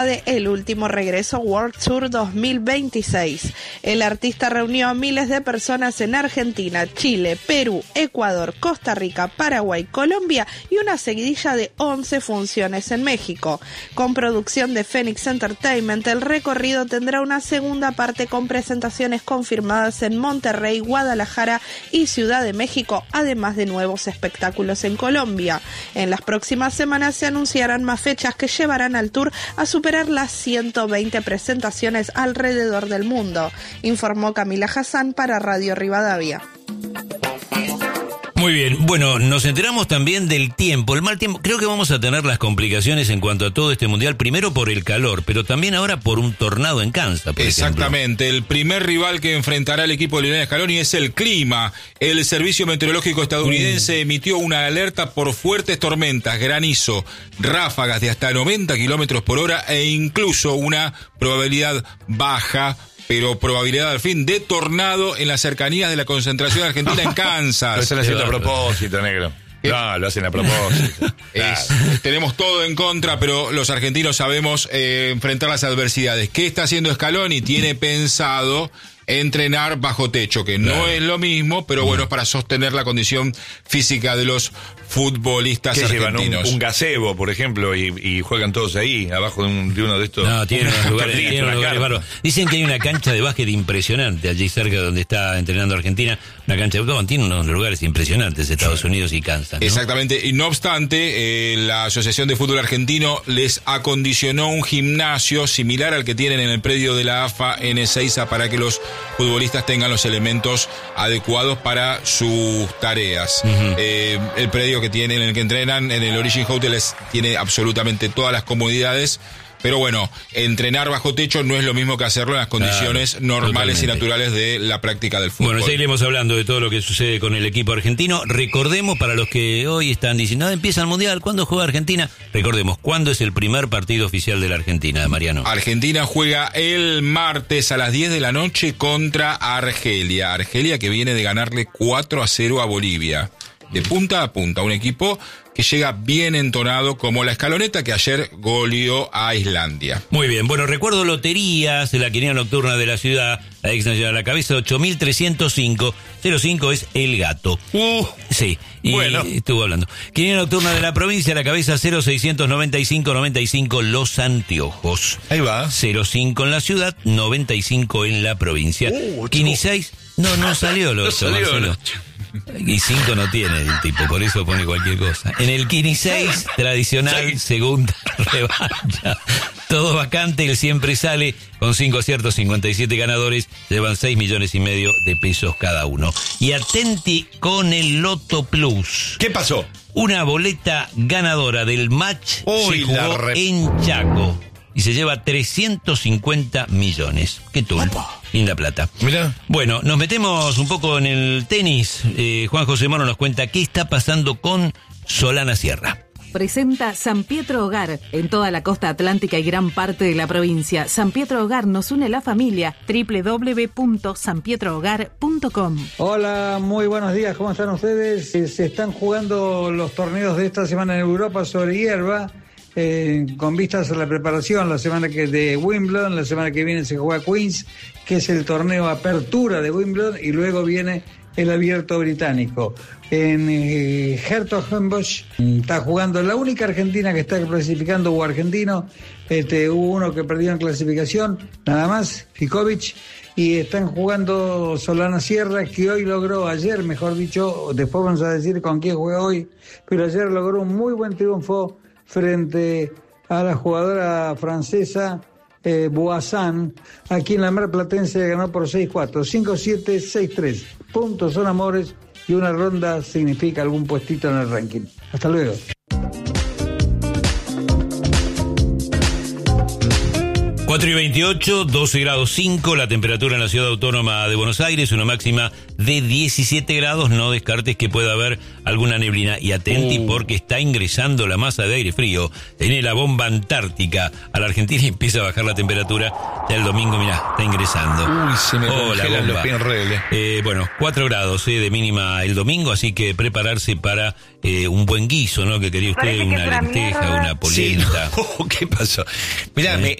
El último regreso World Tour 2026. El artista reunió a miles de personas en Argentina, Chile, Perú, Ecuador, Costa Rica, Paraguay, Colombia y una seguidilla de 11 funciones en México. Con producción de Phoenix Entertainment, el recorrido tendrá una segunda parte con presentaciones confirmadas en Monterrey, Guadalajara y Ciudad de México, además de nuevos espectáculos en Colombia. En las próximas semanas se anunciarán más fechas que llevarán al tour a superar las 120 presentaciones alrededor del mundo, informó Camila Hassan para Radio Rivadavia. Muy bien, bueno, nos enteramos también del tiempo, el mal tiempo. Creo que vamos a tener las complicaciones en cuanto a todo este mundial, primero por el calor, pero también ahora por un tornado en Kansas, por Exactamente, ejemplo. El primer rival que enfrentará el equipo de Lionel Scaloni es el clima. El Servicio Meteorológico estadounidense emitió una alerta por fuertes tormentas, granizo, ráfagas de hasta 90 kilómetros por hora e incluso una probabilidad baja, pero probabilidad al fin de tornado en las cercanías de la concentración argentina en Kansas. Lo están haciendo a propósito, negro. No, lo hacen a propósito. Tenemos todo en contra, pero los argentinos sabemos enfrentar las adversidades. ¿Qué está haciendo Scaloni? Tiene pensado entrenar bajo techo, que no es lo mismo, pero bueno, es para sostener la condición física de los futbolistas argentinos. Llevan un gazebo, por ejemplo, y juegan todos ahí, abajo de uno de estos. No, tienen unos lugares bárbaros. Dicen que hay una cancha de básquet impresionante allí cerca de donde está entrenando Argentina. Una cancha de básquet, tiene unos lugares impresionantes, Estados Unidos y Kansas, ¿no? Exactamente, y no obstante, la Asociación de Fútbol Argentino les acondicionó un gimnasio similar al que tienen en el predio de la AFA en Ezeiza para que los futbolistas tengan los elementos adecuados para sus tareas. El predio que tienen, en el que entrenan, en el Origin Hotel, tiene absolutamente todas las comodidades. Pero bueno, entrenar bajo techo no es lo mismo que hacerlo en las condiciones normales totalmente. Y naturales de la práctica del fútbol. Bueno, seguiremos hablando de todo lo que sucede con el equipo argentino. Recordemos, para los que hoy están diciendo, empieza el Mundial, ¿cuándo juega Argentina? Recordemos, ¿cuándo es el primer partido oficial de la Argentina, Mariano? Argentina juega el martes a las 10 de la noche contra Argelia. Argelia que viene de ganarle 4-0 a Bolivia. De punta a punta, un equipo que llega bien entonado, como la Escaloneta que ayer goleó a Islandia. Muy bien, bueno, recuerdo loterías de la quiniela nocturna de la ciudad, la ex nacional a la cabeza, 8.305, 05 es el gato. Sí, y bueno, estuvo hablando. Quiniela nocturna de la provincia, a la cabeza 0695, 95 Los Anteojos. Ahí va. 05 en la ciudad, 95 en la provincia. Quini 6, no salió lo Marcelo. Y 5 no tiene el tipo, por eso pone cualquier cosa. En el Quini 6, tradicional, segunda revancha. Todo vacante, el siempre sale, con 5 aciertos, 57 ganadores, llevan 6,5 millones de pesos cada uno. Y atenti con el Loto Plus. ¿Qué pasó? Una boleta ganadora del match se jugó en Chaco. Y se lleva 350 millones. ¿Qué tú? Linda plata. Mirá. Bueno, nos metemos un poco en el tenis. Juan José Moro nos cuenta qué está pasando con Solana Sierra. Presenta San Pietro Hogar en toda la costa atlántica y gran parte de la provincia. San Pietro Hogar nos une la familia. www.sanpietrohogar.com. Hola, muy buenos días. ¿Cómo están ustedes? Se están jugando los torneos de esta semana en Europa sobre hierba. Con vistas a la preparación, la semana que de Wimbledon, la semana que viene se juega Queens, que es el torneo apertura de Wimbledon, y luego viene el abierto británico. En Hertogenbosch está jugando la única argentina que está clasificando, o argentino, hubo uno que perdió en clasificación, nada más, Fikovic, y están jugando Solana Sierra, que ayer, mejor dicho, después vamos a decir con quién juega hoy, pero ayer logró un muy buen triunfo frente a la jugadora francesa Boissan. Aquí en la Mar Platense ganó por 6-4, 5-7, 6-3. Puntos son amores y una ronda significa algún puestito en el ranking. Hasta luego. 4:28, 12 grados 5, la temperatura en la ciudad autónoma de Buenos Aires, una máxima de 17 grados, no descartes que pueda haber alguna neblina. Y atenti porque está ingresando la masa de aire frío, tiene la bomba antártica a la Argentina y empieza a bajar la temperatura. Ya el domingo, mirá, está ingresando. Uy, se me congelan los pinreles. Bueno, 4 grados de mínima el domingo, así que prepararse para un buen guiso, ¿no? Que quería usted, una lenteja, una polenta. Sí, no. ¿Qué pasó? Mirá,